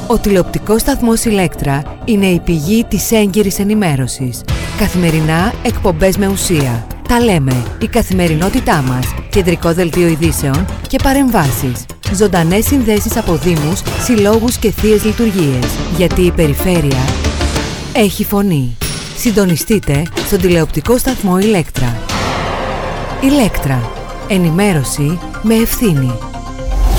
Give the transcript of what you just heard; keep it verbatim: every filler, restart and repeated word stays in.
Ο τηλεοπτικός σταθμός Ηλέκτρα είναι η πηγή της έγκυρης ενημέρωσης. Καθημερινά εκπομπές με ουσία. Τα λέμε, η καθημερινότητά μας, κεντρικό δελτίο ειδήσεων και παρεμβάσεις. Ζωντανές συνδέσεις από δήμους, συλλόγους και θείες λειτουργίες. Γιατί η περιφέρεια έχει φωνή. Συντονιστείτε στον τηλεοπτικό σταθμό Ηλέκτρα. Ηλέκτρα. Ενημέρωση με ευθύνη.